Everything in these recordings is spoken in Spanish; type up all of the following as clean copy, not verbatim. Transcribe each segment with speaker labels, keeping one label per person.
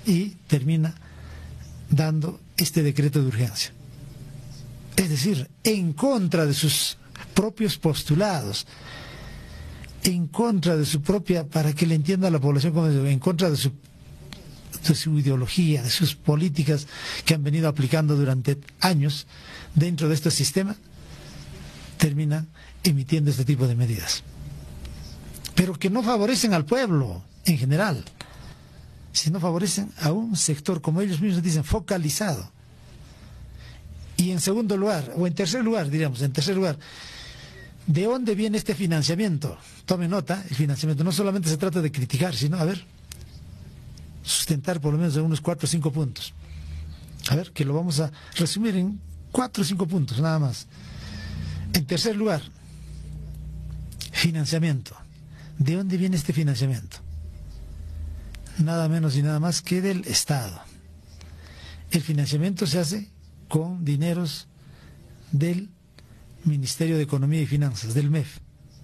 Speaker 1: y termina dando este decreto de urgencia. Es decir, en contra de sus propios postulados, en contra de su propia, para que le entienda a la población, en contra de su ideología, de sus políticas que han venido aplicando durante años dentro de este sistema, termina emitiendo este tipo de medidas. Pero que no favorecen al pueblo en general, sino favorecen a un sector, como ellos mismos dicen, focalizado. Y en segundo lugar, o en tercer lugar, diríamos, ¿de dónde viene este financiamiento? Tome nota, el financiamiento no solamente se trata de criticar, sino, a ver, sustentar por lo menos de unos 4 o 5 puntos. A ver, que lo vamos a resumir en 4 o 5 puntos, nada más. En tercer lugar, financiamiento. ¿De dónde viene este financiamiento? Nada menos y nada más que del Estado. El financiamiento se hace con dineros del Ministerio de Economía y Finanzas, del MEF.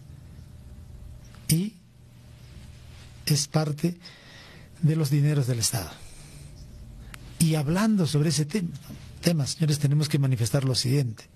Speaker 1: Y es parte de los dineros del Estado. Y hablando sobre ese tema, señores, tenemos que manifestar lo siguiente.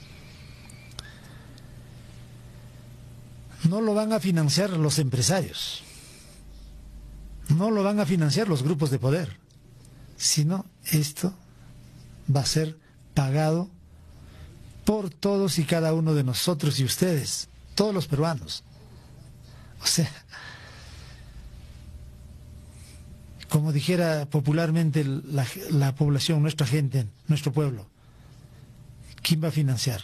Speaker 1: No lo van a financiar los empresarios, no lo van a financiar los grupos de poder, sino esto va a ser pagado por todos y cada uno de nosotros y ustedes, todos los peruanos. O sea, como dijera popularmente la población, nuestra gente, nuestro pueblo, ¿quién va a financiar?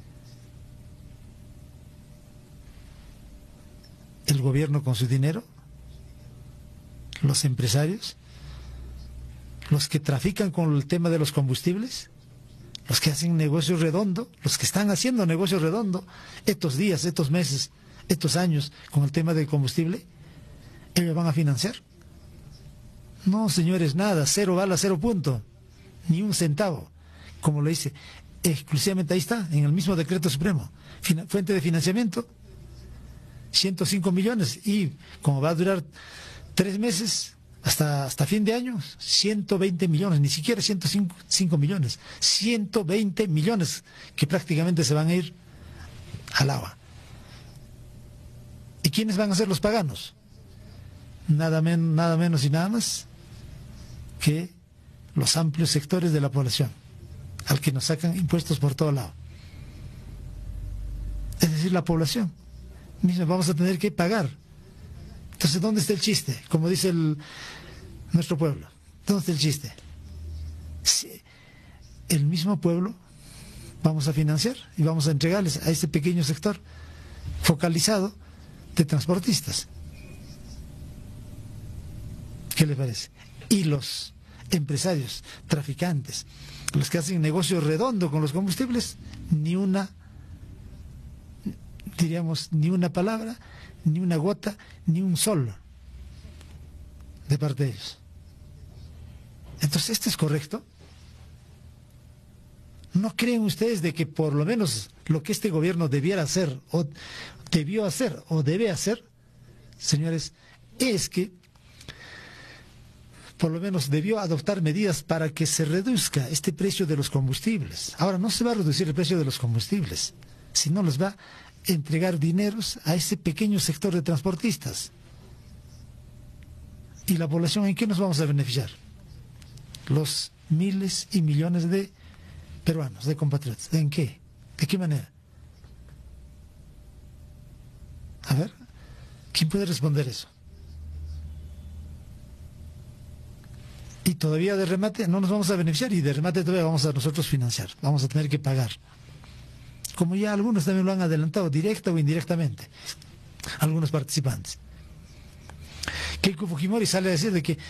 Speaker 1: ¿El gobierno con su dinero? ¿Los empresarios? ¿Los que trafican con el tema de los combustibles? ¿Los que hacen negocio redondo? ¿Los que están haciendo negocio redondo estos días, estos meses, estos años con el tema del combustible? ¿Ellos van a financiar? No, señores, nada, cero bala, cero punto, ni un centavo, como lo dice exclusivamente, ahí está, en el mismo decreto supremo, fuente de financiamiento, 105 millones, y como va a durar 3 meses, hasta fin de año, 120 millones, ni siquiera 105 millones, 120 millones, que prácticamente se van a ir al agua. ¿Y quiénes van a ser los paganos? Nada menos y nada más que los amplios sectores de la población, al que nos sacan impuestos por todo lado. Es decir, la población misma vamos a tener que pagar. Entonces, ¿dónde está el chiste? Como dice nuestro pueblo, ¿dónde está el chiste? Si el mismo pueblo vamos a financiar y vamos a entregarles a ese pequeño sector focalizado de transportistas. ¿Qué le parece? Y los empresarios, traficantes, los que hacen negocio redondo con los combustibles, ni una palabra, ni una gota, ni un sol de parte de ellos. Entonces, ¿esto es correcto? ¿No creen ustedes de que por lo menos lo que este gobierno debiera hacer, o debió hacer, o debe hacer, señores, es que por lo menos debió adoptar medidas para que se reduzca este precio de los combustibles? Ahora, no se va a reducir el precio de los combustibles, sino les va a entregar dineros a ese pequeño sector de transportistas. ¿Y la población en qué nos vamos a beneficiar? Los miles y millones de peruanos, de compatriotas. ¿En qué? ¿De qué manera? A ver, ¿quién puede responder eso? Y todavía de remate no nos vamos a beneficiar, y de remate todavía vamos a nosotros financiar, vamos a tener que pagar. Como ya algunos también lo han adelantado, directa o indirectamente, algunos participantes. Keiko Fujimori sale a decir de que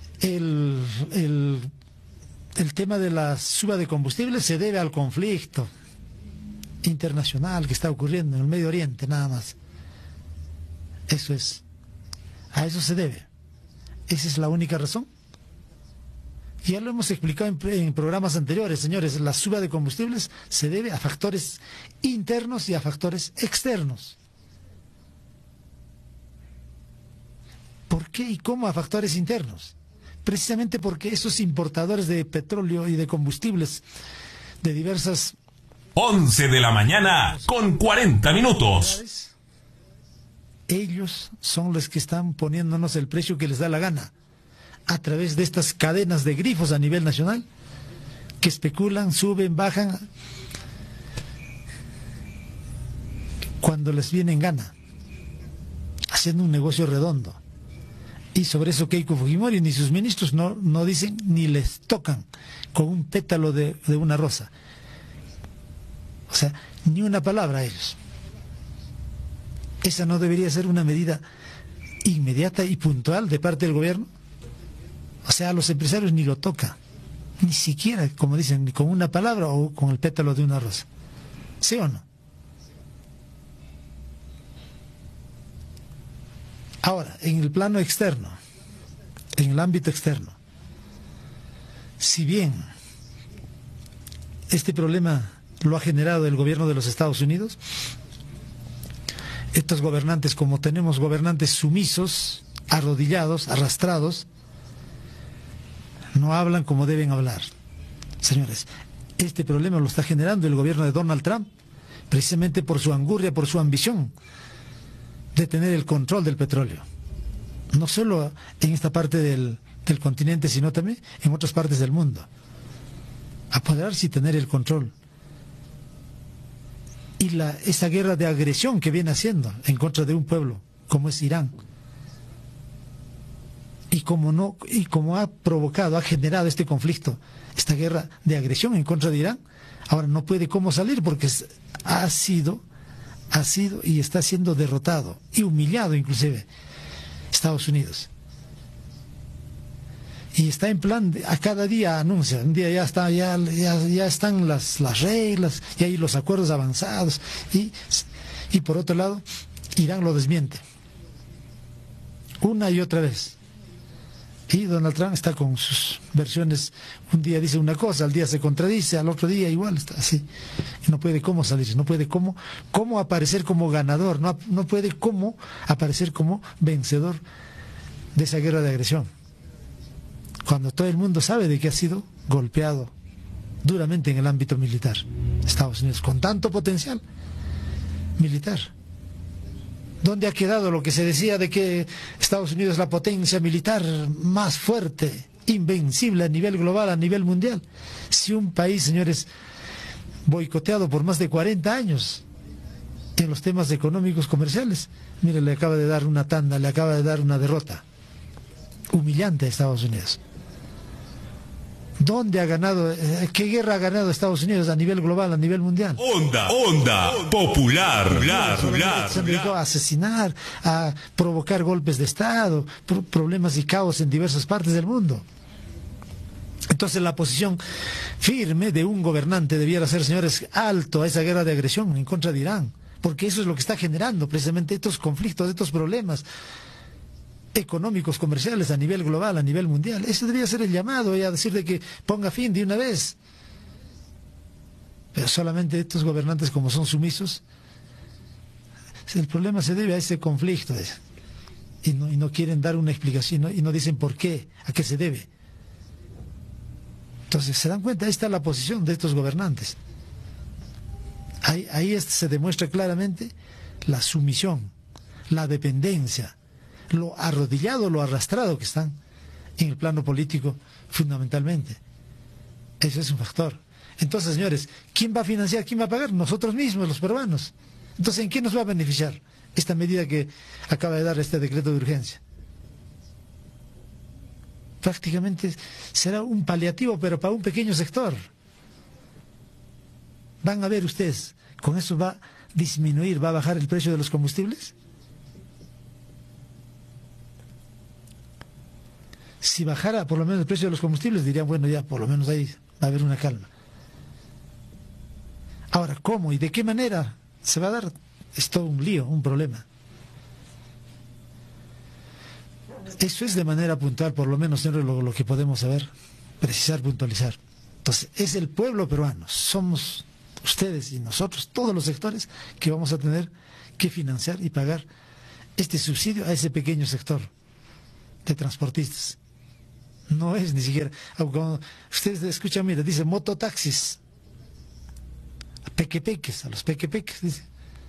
Speaker 1: el tema de la suba de combustible se debe al conflicto internacional que está ocurriendo en el Medio Oriente, nada más. Eso es, a eso se debe. ¿Esa es la única razón? Ya lo hemos explicado en programas anteriores, señores, la suba de combustibles se debe a factores internos y a factores externos. ¿Por qué y cómo a factores internos? precisamente porque esos importadores de petróleo y de combustibles de diversas
Speaker 2: 11 de la mañana con 40 minutos.
Speaker 1: Ellos son los que están poniéndonos el precio que les da la gana a través de estas cadenas de grifos a nivel nacional que especulan, suben, bajan cuando les viene en gana, haciendo un negocio redondo. Y sobre eso Keiko Fujimori ni sus ministros no dicen ni les tocan con un pétalo de una rosa. O sea, ni una palabra a ellos. ¿Esa no debería ser una medida inmediata y puntual de parte del gobierno? O sea, a los empresarios ni lo toca, ni siquiera, como dicen, ni con una palabra o con el pétalo de una rosa. ¿Sí o no? Ahora, en el plano externo, en el ámbito externo, si bien este problema lo ha generado el gobierno de los Estados Unidos, estos gobernantes, como tenemos gobernantes sumisos, arrodillados, arrastrados, no hablan como deben hablar. Señores, este problema lo está generando el gobierno de Donald Trump, precisamente por su angurria, por su ambición de tener el control del petróleo. No solo en esta parte del continente, sino también en otras partes del mundo. Apoderarse y tener el control. Y esa guerra de agresión que viene haciendo en contra de un pueblo como es Irán. Y como ha provocado, ha generado este conflicto, esta guerra de agresión en contra de Irán, ahora no puede cómo salir porque ha sido y está siendo derrotado y humillado inclusive Estados Unidos. Y está en plan, a cada día anuncia, un día ya están las reglas, y hay los acuerdos avanzados, y por otro lado, Irán lo desmiente. Una y otra vez. Y Donald Trump está con sus versiones, un día dice una cosa, al día se contradice, al otro día igual, está así. Y no puede cómo salir, no puede cómo aparecer como ganador, no puede cómo aparecer como vencedor de esa guerra de agresión. Cuando todo el mundo sabe de que ha sido golpeado duramente en el ámbito militar, Estados Unidos, con tanto potencial militar. ¿Dónde ha quedado lo que se decía de que Estados Unidos es la potencia militar más fuerte, invencible a nivel global, a nivel mundial? Si un país, señores, boicoteado por más de 40 años en los temas económicos comerciales, mire, le acaba de dar una tanda, le acaba de dar una derrota humillante a Estados Unidos. ¿Dónde ha ganado? ¿Qué guerra ha ganado Estados Unidos a nivel global, a nivel mundial?
Speaker 2: Onda popular.
Speaker 1: Se dedicó a asesinar, a provocar golpes de Estado, problemas y caos en diversas partes del mundo. Entonces la posición firme de un gobernante debiera ser, señores, alto a esa guerra de agresión en contra de Irán, porque eso es lo que está generando precisamente estos conflictos, estos problemas económicos, comerciales a nivel global, a nivel mundial. Ese debería ser el llamado y a decir de que ponga fin de una vez. Pero solamente estos gobernantes, como son sumisos, el problema se debe a ese conflicto y no quieren dar una explicación y no dicen por qué, a qué se debe. Entonces se dan cuenta, ahí está la posición de estos gobernantes. Ahí se demuestra claramente la sumisión, la dependencia, lo arrodillado, lo arrastrado que están en el plano político fundamentalmente. Eso es un factor. Entonces, señores, ¿quién va a financiar? ¿Quién va a pagar? Nosotros mismos, los peruanos. Entonces, ¿en qué nos va a beneficiar esta medida que acaba de dar este decreto de urgencia? Prácticamente será un paliativo, pero para un pequeño sector. Van a ver ustedes, ¿con eso va a disminuir, va a bajar el precio de los combustibles? Si bajara por lo menos el precio de los combustibles, dirían, bueno, ya por lo menos ahí va a haber una calma. Ahora, ¿cómo y de qué manera se va a dar? Es todo un lío, un problema. Eso es de manera puntual, por lo menos, lo que podemos saber, precisar, puntualizar. Entonces, es el pueblo peruano, somos ustedes y nosotros, todos los sectores, que vamos a tener que financiar y pagar este subsidio a ese pequeño sector de transportistas. No es ni siquiera. Cuando ustedes escuchan, mira, dice mototaxis. Pequepeques, a los pequepeques, dice.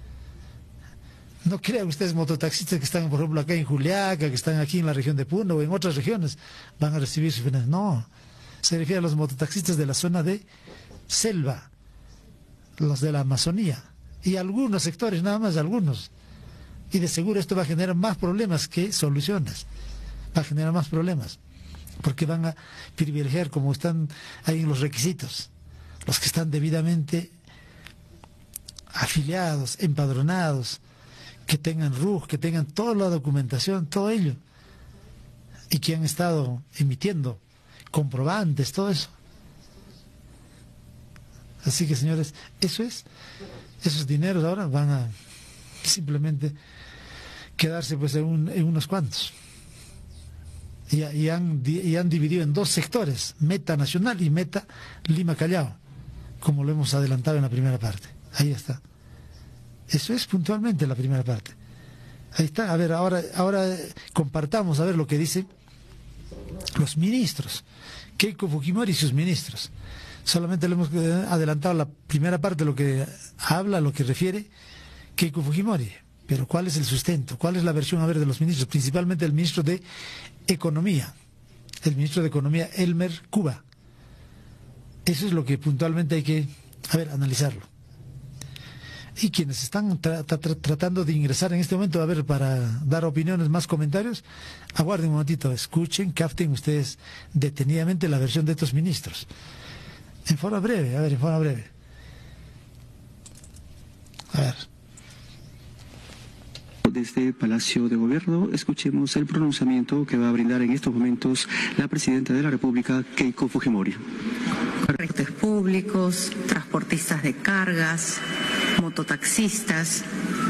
Speaker 1: No crean ustedes mototaxistas que están, por ejemplo, acá en Juliaca, que están aquí en la región de Puno o en otras regiones, van a recibir su financiación. No, se refiere a los mototaxistas de la zona de selva, los de la Amazonía, y algunos sectores, nada más algunos. Y de seguro esto va a generar más problemas que soluciones. Va a generar más problemas, porque van a privilegiar, como están ahí en los requisitos, los que están debidamente afiliados, empadronados, que tengan RUG, que tengan toda la documentación, todo ello, y que han estado emitiendo comprobantes, todo eso. Así que, señores, eso es, esos dineros ahora van a simplemente quedarse pues en unos cuantos. Y han dividido en dos sectores, Meta Nacional y Meta Lima Callao, como lo hemos adelantado en la primera parte. Ahí está. Eso es puntualmente la primera parte. Ahí está. A ver, ahora compartamos a ver lo que dicen los ministros. Keiko Fujimori y sus ministros. Solamente le hemos adelantado la primera parte, lo que habla, lo que refiere Keiko Fujimori. Pero ¿cuál es el sustento? ¿Cuál es la versión, a ver, de los ministros? Principalmente el ministro de Economía. El ministro de Economía, Elmer Cuba. Eso es lo que puntualmente hay que, a ver, analizarlo. Y quienes están tratando de ingresar en este momento, a ver, para dar opiniones, más comentarios, aguarden un momentito, escuchen, capten ustedes detenidamente la versión de estos ministros. En forma breve, a ver, en forma breve. A ver.
Speaker 3: Desde Palacio de Gobierno, escuchemos el pronunciamiento que va a brindar en estos momentos la Presidenta de la República, Keiko Fujimori.
Speaker 4: Transportes públicos, transportistas de cargas, mototaxistas,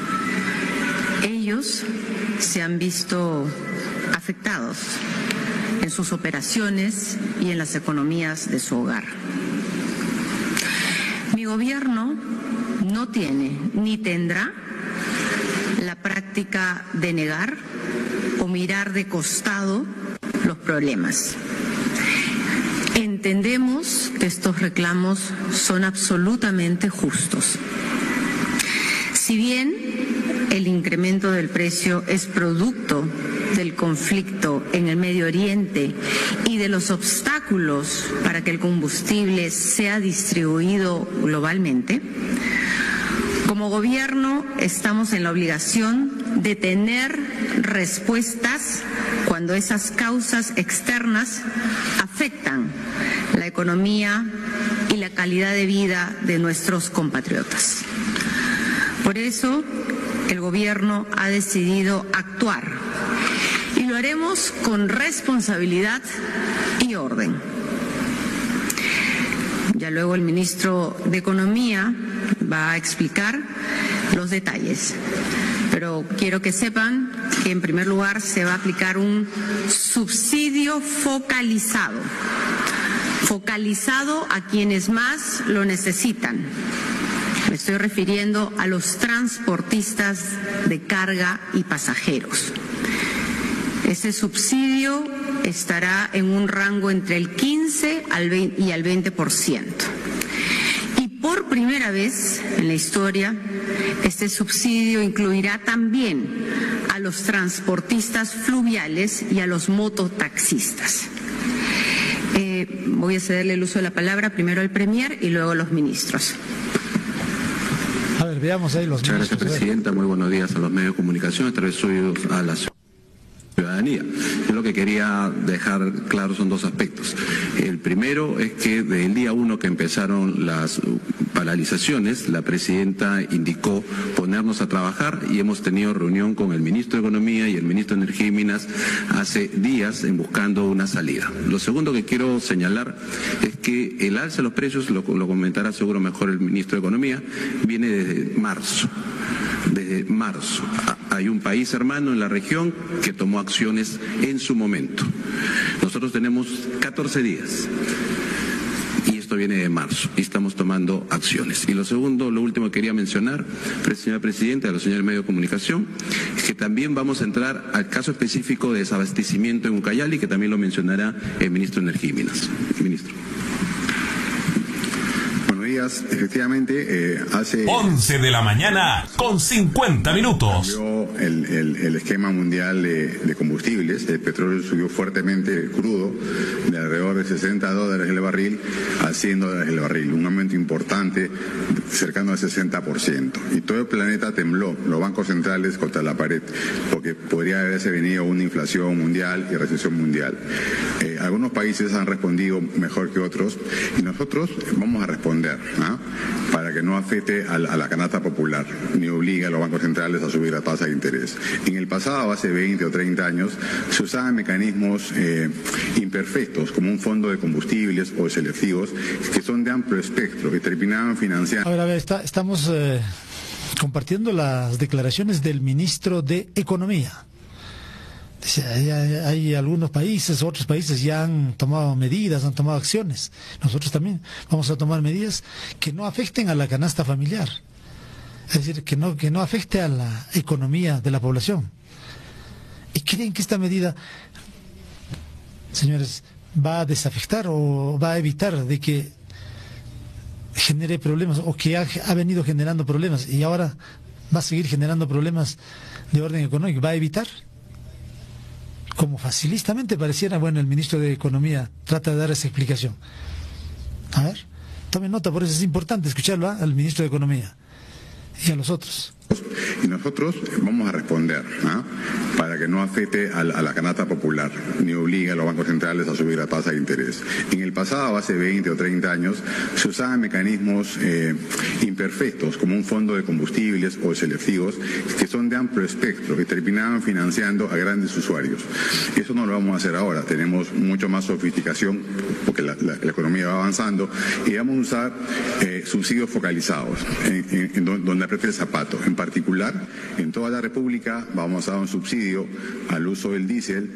Speaker 4: ellos se han visto afectados en sus operaciones y en las economías de su hogar. Mi gobierno no tiene ni tendrá la práctica de negar o mirar de costado los problemas. Entendemos que estos reclamos son absolutamente justos. Si bien el incremento del precio es producto del conflicto en el Medio Oriente y de los obstáculos para que el combustible sea distribuido globalmente, como gobierno estamos en la obligación de tener respuestas cuando esas causas externas afectan la economía y la calidad de vida de nuestros compatriotas. Por eso, el gobierno ha decidido actuar y lo haremos con responsabilidad y orden. Ya luego el ministro de Economía va a explicar los detalles, pero quiero que sepan que en primer lugar se va a aplicar un subsidio focalizado a quienes más lo necesitan. Me estoy refiriendo a los transportistas de carga y pasajeros. Ese subsidio estará en un rango entre el 15 y al 20%. Y por primera vez en la historia, este subsidio incluirá también a los transportistas fluviales y a los mototaxistas. Voy a cederle el uso de la palabra primero al Premier y luego a los ministros.
Speaker 1: A ver, veamos ahí los
Speaker 3: ministros. Muchas gracias, Presidenta. Muy buenos días a los medios de comunicación, a través suyos a la ciudadanía. Yo lo que quería dejar claro son dos aspectos. El primero es que desde el día 1 que empezaron las paralizaciones, la Presidenta indicó ponernos a trabajar y hemos tenido reunión con el Ministro de Economía y el Ministro de Energía y Minas hace días en buscando una salida. Lo segundo que quiero señalar es que el alza de los precios, lo comentará seguro mejor el Ministro de Economía, viene desde marzo. Desde marzo. Hay un país hermano en la región que tomó acciones en su momento. Nosotros tenemos 14 días. Y esto viene de marzo y estamos tomando acciones. Y lo último que quería mencionar, señora Presidenta, a los señores medios de comunicación, es que también vamos a entrar al caso específico de desabastecimiento en Ucayali, que también lo mencionará el ministro de Energía y Minas. Ministro.
Speaker 5: Efectivamente, hace
Speaker 2: 11 de la mañana con 50 minutos.
Speaker 5: Cambió el esquema mundial de combustibles. El petróleo subió fuertemente crudo, de alrededor de $60 el barril a $100 el barril, un aumento importante, cercano al 60%. Y todo el planeta tembló, los bancos centrales contra la pared, porque podría haberse venido una inflación mundial y recesión mundial. Algunos países han respondido mejor que otros y nosotros vamos a responder, ¿no? Para que no afecte a la canasta popular, ni obligue a los bancos centrales a subir la tasa de interés. En el pasado, hace 20 o 30 años, se usaban mecanismos imperfectos, como un fondo de combustibles o de selectivos, que son de amplio espectro, que terminaban financiando.
Speaker 1: A ver, estamos compartiendo las declaraciones del ministro de Economía. Dice, hay algunos países, otros países ya han tomado medidas, han tomado acciones. Nosotros también vamos a tomar medidas que no afecten a la canasta familiar. Es decir, que no afecte a la economía de la población. ¿Y creen que esta medida, señores, va a desafectar o va a evitar de que genere problemas o que ha venido generando problemas y ahora va a seguir generando problemas de orden económico? ¿Va a evitar? Como facilistamente pareciera, bueno, el ministro de Economía trata de dar esa explicación. A ver, tomen nota, por eso es importante escucharlo al ministro de Economía y a los otros.
Speaker 5: Y nosotros vamos a responder, ¿no? Para que no afecte a la canasta popular, ni obligue a los bancos centrales a subir la tasa de interés. En el pasado, hace 20 o 30 años, se usaban mecanismos imperfectos, como un fondo de combustibles o de selectivos, que son de amplio espectro, que terminaban financiando a grandes usuarios. Eso no lo vamos a hacer ahora, tenemos mucho más sofisticación, porque la economía va avanzando, y vamos a usar subsidios focalizados, donde apriete el zapato. En particular, en toda la República vamos a dar un subsidio al uso del diésel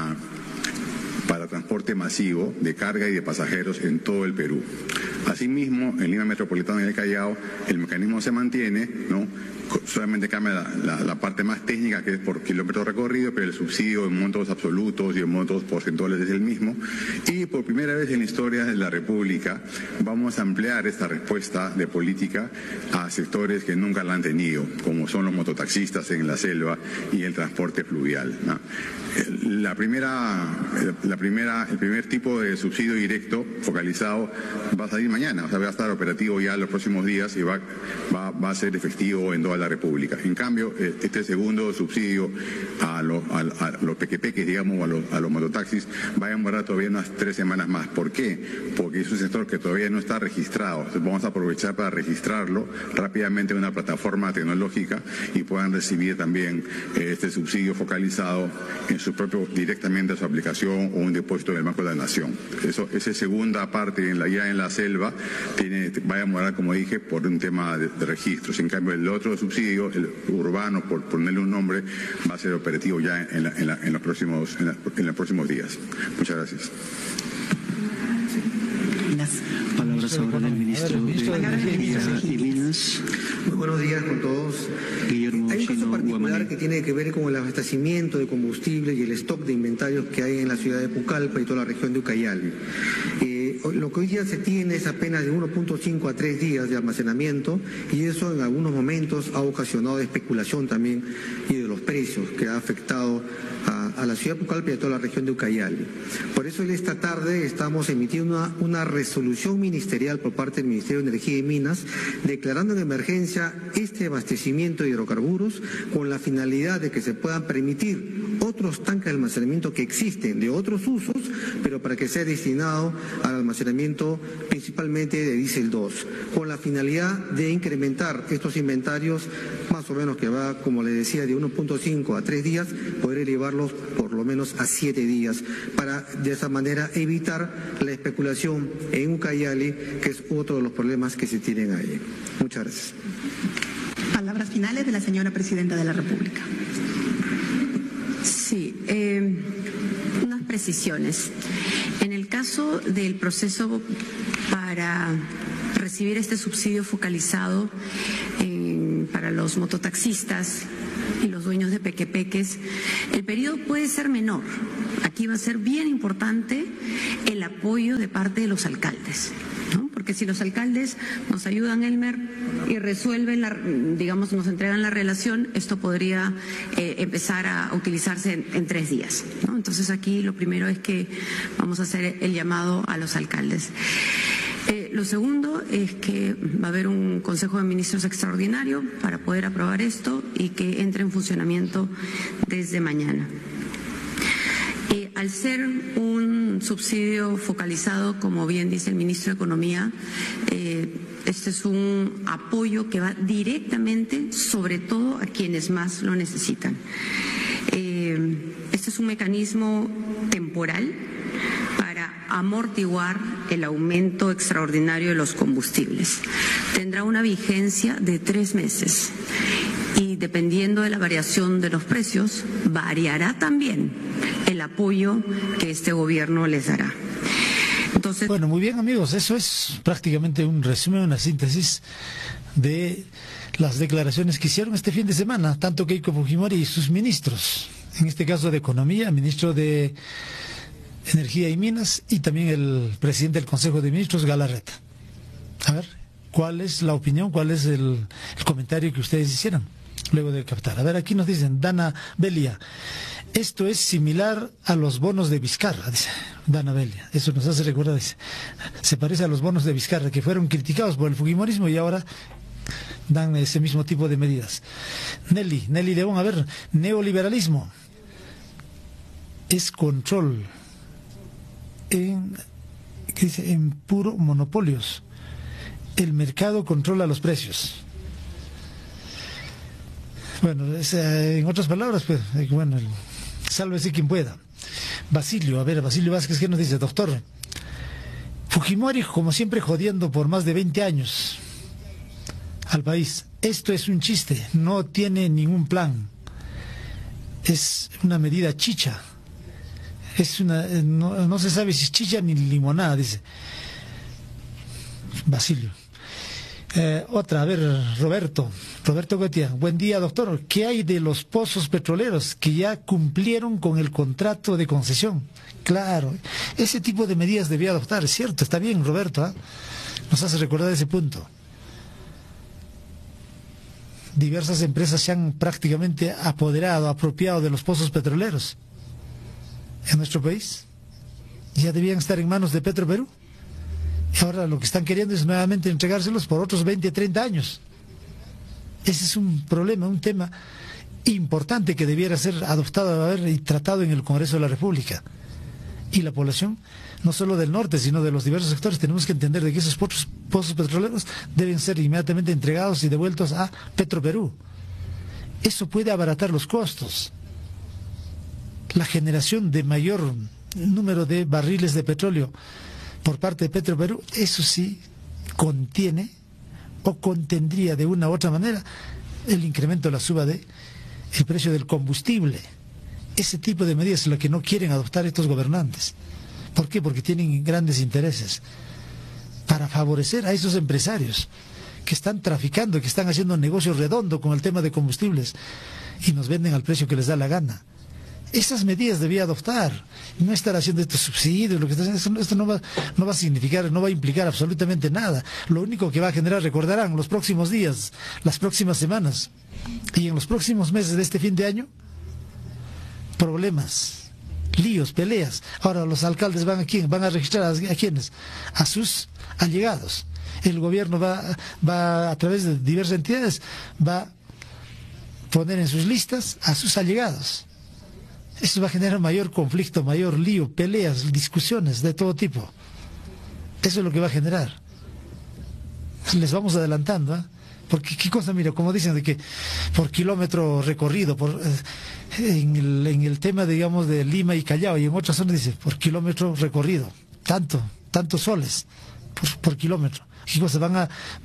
Speaker 5: para transporte masivo de carga y de pasajeros en todo el Perú. Asimismo, en Lima Metropolitana y el Callao, el mecanismo se mantiene, ¿no? Solamente cambia la parte más técnica, que es por kilómetro recorrido, pero el subsidio en montos absolutos y en montos porcentuales es el mismo. Y por primera vez en la historia de la República vamos a ampliar esta respuesta de política a sectores que nunca la han tenido, como son los mototaxistas en la selva y el transporte fluvial, ¿no? El primer tipo de subsidio directo focalizado va a salir mañana, o sea, va a estar operativo ya en los próximos días y va a ser efectivo en toda la República. En cambio, este segundo subsidio a los pequepeques, digamos, a los mototaxis, va a demorar todavía unas 3 semanas más. ¿Por qué? Porque es un sector que todavía no está registrado. Entonces vamos a aprovechar para registrarlo rápidamente en una plataforma tecnológica y puedan recibir también este subsidio focalizado directamente a su aplicación o un depósito del Banco de la Nación. Esa segunda parte ya en la selva va a demorar, como dije, por un tema de registros. En cambio, el otro subsidio, el urbano, por ponerle un nombre, va a ser operativo ya en los próximos días. Muchas gracias.
Speaker 6: Palabras ahora del ministro de Energía y Minas.
Speaker 7: Muy buenos días con todos.
Speaker 6: Guillermo
Speaker 7: Hay un caso
Speaker 6: Chino
Speaker 7: particular
Speaker 6: Guamaní,
Speaker 7: que tiene que ver con el abastecimiento de combustible y el stock de inventarios que hay en la ciudad de Pucallpa y toda la región de Ucayali. Lo que hoy día se tiene es apenas de 1.5 a 3 días de almacenamiento y eso en algunos momentos ha ocasionado especulación también y de los precios que ha afectado a la ciudad de Pucallpa y a toda la región de Ucayali. Por eso esta tarde estamos emitiendo una resolución ministerial por parte del Ministerio de Energía y Minas declarando en emergencia este abastecimiento de hidrocarburos con la finalidad de que se puedan permitir otros tanques de almacenamiento que existen de otros usos, pero para que sea destinado al almacenamiento principalmente de diésel 2, con la finalidad de incrementar estos inventarios más o menos que va, como les decía, de 1.5 a 3 días, poder elevarlos por lo menos a 7 días, para de esa manera evitar la especulación en Ucayali, que es otro de los problemas que se tienen ahí. Muchas gracias.
Speaker 8: Palabras finales de la señora Presidenta de la República.
Speaker 4: Sí, unas precisiones. En el caso caso del proceso para recibir este subsidio focalizado para los mototaxistas y los dueños de pequepeques, el periodo puede ser menor. Aquí va a ser bien importante el apoyo de parte de los alcaldes, ¿no? Porque si los alcaldes nos ayudan, Elmer, y resuelven, digamos, nos entregan la relación, esto podría empezar a utilizarse en 3 días, ¿no? Entonces aquí lo primero es que vamos a hacer el llamado a los alcaldes. Lo segundo es que va a haber un Consejo de Ministros extraordinario para poder aprobar esto y que entre en funcionamiento desde mañana. Al ser un subsidio focalizado, como bien dice el ministro de Economía, este es un apoyo que va directamente, sobre todo, a quienes más lo necesitan. Este es un mecanismo temporal para amortiguar el aumento extraordinario de los combustibles. Tendrá una vigencia de 3 meses y dependiendo de la variación de los precios, variará también el apoyo que este gobierno les dará. Entonces,
Speaker 1: bueno, muy bien, amigos, eso es prácticamente un resumen, una síntesis de las declaraciones que hicieron este fin de semana, tanto Keiko Fujimori y sus ministros, en este caso de Economía, ministro de Energía y Minas, y también el presidente del Consejo de Ministros, Galarreta. A ver, ¿cuál es la opinión, cuál es el comentario que ustedes hicieron luego de captar? A ver, aquí nos dicen, Dana Belia, esto es similar a los bonos de Vizcarra, dice Dana Belia. Eso nos hace recordar, dice, se parece a los bonos de Vizcarra, que fueron criticados por el fujimorismo y ahora dan ese mismo tipo de medidas. Nelly León, a ver, neoliberalismo es control en puro monopolios. El mercado controla los precios. Bueno, en otras palabras, pues, bueno, sálvese quien pueda. Basilio Vázquez, ¿qué nos dice? Doctor, Fujimori, como siempre, jodiendo por más de 20 años al país. Esto es un chiste, no tiene ningún plan. Es una medida chicha. Es no se sabe si es chicha ni limonada, dice Basilio. Otra, a ver, Roberto Gotia, buen día, doctor. ¿Qué hay de los pozos petroleros que ya cumplieron con el contrato de concesión? Claro, ese tipo de medidas debía adoptar, es cierto, está bien, Roberto, ¿eh? Nos hace recordar ese punto. Diversas empresas se han prácticamente apropiado de los pozos petroleros en nuestro país. Ya debían estar en manos de Petroperú. Y ahora lo que están queriendo es nuevamente entregárselos por otros 20, 30 años. Ese es un problema, un tema importante que debiera ser adoptado y tratado en el Congreso de la República. Y la población, no solo del norte, sino de los diversos sectores, tenemos que entender de que esos pozos petroleros deben ser inmediatamente entregados y devueltos a Petroperú. Eso puede abaratar los costos. La generación de mayor número de barriles de petróleo por parte de Petroperú, eso sí contiene o contendría de una u otra manera el incremento de la suba del precio del combustible. Ese tipo de medidas es lo que no quieren adoptar estos gobernantes. ¿Por qué? Porque tienen grandes intereses para favorecer a esos empresarios que están traficando, que están haciendo negocio redondo con el tema de combustibles y nos venden al precio que les da la gana. Esas medidas debía adoptar, no estar haciendo estos subsidios, lo que está haciendo, esto no va a significar, no va a implicar absolutamente nada. Lo único que va a generar, recordarán, los próximos días, las próximas semanas y en los próximos meses de este fin de año, problemas, líos, peleas. Ahora los alcaldes van a registrar a quiénes, a sus allegados. El gobierno va a través de diversas entidades, va a poner en sus listas a sus allegados. Eso va a generar mayor conflicto, mayor lío, peleas, discusiones de todo tipo. Eso es lo que va a generar. Les vamos adelantando, ¿eh? Porque qué cosa, mira, como dicen de que por kilómetro recorrido, en el tema, digamos, de Lima y Callao y en otras zonas dice por kilómetro recorrido, tantos soles por kilómetro. ¿Qué cosa? Van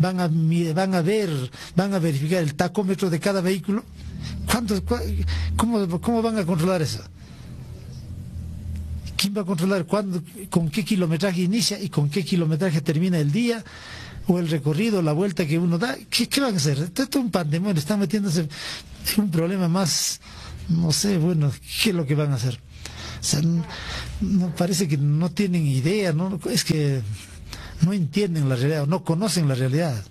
Speaker 1: a verificar el tacómetro de cada vehículo. ¿Cómo van a controlar eso? ¿Quién va a controlar cuándo, con qué kilometraje inicia y con qué kilometraje termina el día? O el recorrido, la vuelta que uno da. ¿Qué van a hacer? Esto es un pandemonio, están metiéndose en un problema más, no sé, bueno, ¿qué es lo que van a hacer? O sea, no parece que no tienen idea, ¿no? Es que no entienden la realidad, no conocen la realidad.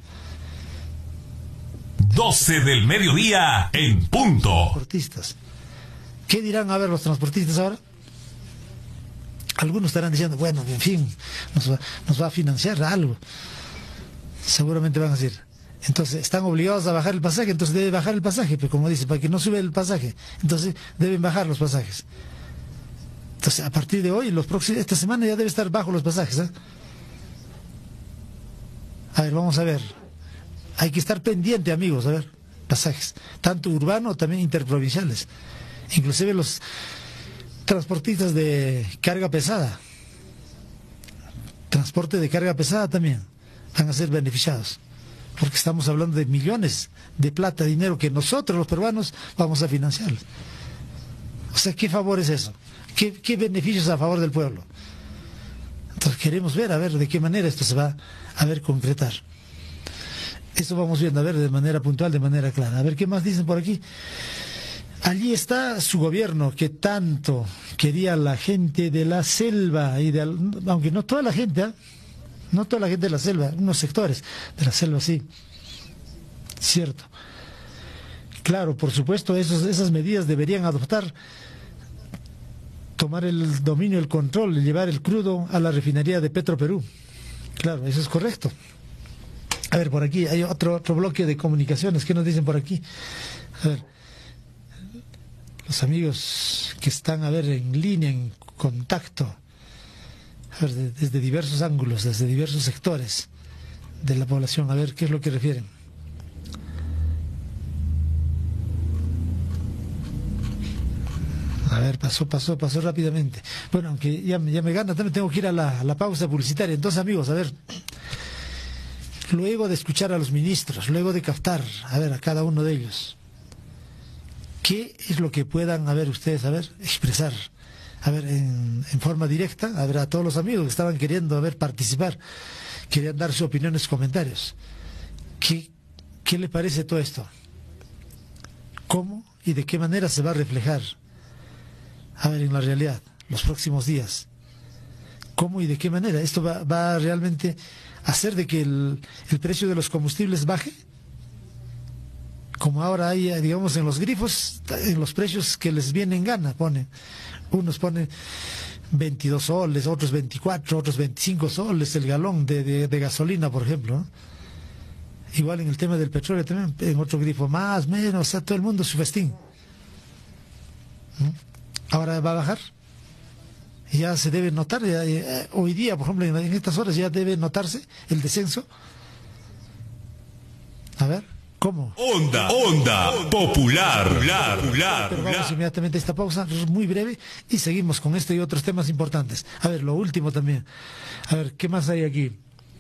Speaker 2: 12 del mediodía en punto.
Speaker 1: Transportistas. ¿Qué dirán a ver los transportistas ahora? Algunos estarán diciendo, bueno, en fin, nos va a financiar algo. Seguramente van a decir, entonces están obligados a bajar el pasaje, entonces debe bajar el pasaje, pero como dice, para que no sube el pasaje, entonces deben bajar los pasajes. Entonces, a partir de hoy, esta semana ya debe estar bajo los pasajes, ¿eh? A ver, vamos a ver. Hay que estar pendiente, amigos, a ver, pasajes, tanto urbanos, también interprovinciales. Inclusive los transportistas de carga pesada, transporte de carga pesada también van a ser beneficiados, porque estamos hablando de millones de plata, dinero que nosotros los peruanos vamos a financiar. O sea, ¿qué favor es eso? ¿Qué beneficios a favor del pueblo? Entonces queremos ver, a ver de qué manera esto se va a ver concretar. Eso vamos viendo, a ver, de manera puntual, de manera clara. A ver qué más dicen por aquí. Allí está su gobierno que tanto quería la gente de la selva, aunque no toda la gente, ¿eh? No toda la gente de la selva, unos sectores de la selva sí, cierto. Claro, por supuesto, esas medidas deberían adoptar, tomar el dominio, el control, y llevar el crudo a la refinería de Petroperú. Claro, eso es correcto. A ver, por aquí hay otro bloque de comunicaciones. ¿Qué nos dicen por aquí? A ver, los amigos que están, a ver, en línea, en contacto, a ver, desde diversos ángulos, desde diversos sectores de la población, a ver qué es lo que refieren. A ver, pasó rápidamente. Bueno, aunque ya me gana, también tengo que ir a la pausa publicitaria. Entonces, amigos, a ver, luego de escuchar a los ministros, luego de captar, a ver, a cada uno de ellos, ¿qué es lo que puedan, a ver, ustedes, a ver, expresar? A ver, en forma directa, a ver, a todos los amigos que estaban queriendo, a ver, participar, querían dar sus opiniones, comentarios. ¿Qué le parece todo esto? ¿Cómo y de qué manera se va a reflejar, a ver, en la realidad, los próximos días? ¿Cómo y de qué manera? ¿Esto va realmente a hacer de que el precio de los combustibles baje? Como ahora hay, digamos, en los grifos, en los precios que les viene en gana, unos ponen 22 soles, otros 24, otros 25 soles el galón de gasolina, por ejemplo, ¿no? Igual en el tema del petróleo también, en otro grifo, más, menos, o sea, todo el mundo su festín. Ahora va a bajar. Ya se debe notar, hoy día, por ejemplo, en estas horas ya debe notarse el descenso. A ver, ¿cómo?
Speaker 2: Onda popular.
Speaker 1: Pero vamos inmediatamente a esta pausa, muy breve, y seguimos con este y otros temas importantes. A ver, lo último también. A ver, ¿qué más hay aquí?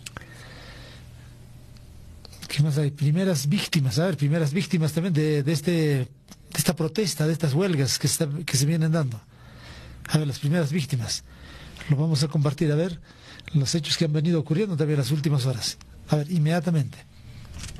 Speaker 1: ¿Qué más hay? Primeras víctimas, a ver, primeras víctimas también de esta protesta, de estas huelgas que se vienen dando. A ver, las primeras víctimas. Lo vamos a compartir, a ver, los hechos que han venido ocurriendo también en las últimas horas. A ver, inmediatamente.